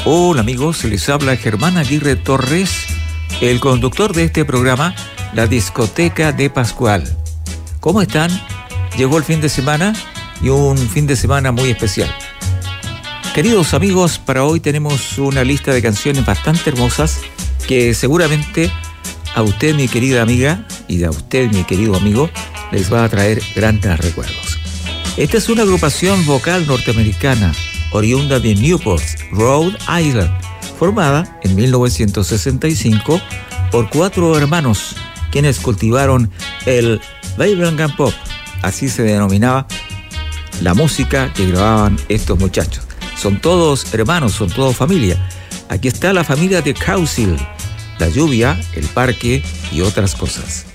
Hola amigos, les habla Germán Aguirre Torres, el conductor de este programa, La Discoteca de Pascual. ¿Cómo están? Llegó el fin de semana y un fin de semana muy especial. Queridos amigos, para hoy tenemos una lista de canciones bastante hermosas que seguramente a usted, mi querida amiga, y a usted, mi querido amigo, les va a traer grandes recuerdos. Esta es una agrupación vocal norteamericana oriunda de Newport, Rhode Island, formada en 1965 por 4 hermanos, quienes cultivaron el Bubblegum Pop, así se denominaba la música que grababan estos muchachos. Son todos hermanos, son todos familia. Aquí está la familia de Causil, la lluvia, el parque y otras cosas.